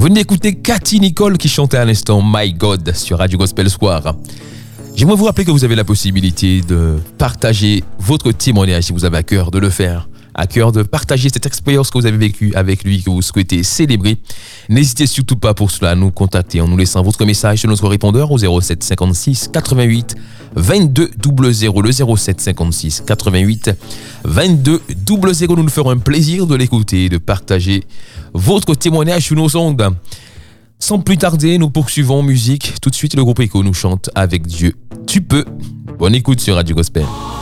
venez d'écouter Cathy Nicole qui chantait à l'instant My God sur Radio Gospel Soir. J'aimerais vous rappeler que vous avez la possibilité de partager votre témoignage si vous avez à cœur de le faire. À cœur de partager cette expérience que vous avez vécue avec lui, que vous souhaitez célébrer. N'hésitez surtout pas pour cela à nous contacter en nous laissant votre message sur notre répondeur au 07 56 88 22 00, le 07 56 88 22 00. Nous nous ferons un plaisir de l'écouter et de partager votre témoignage sur nos ondes. Sans plus tarder, nous poursuivons musique. Tout de suite, le groupe Echo nous chante Avec Dieu. Tu peux. Bonne écoute sur Radio Gospel.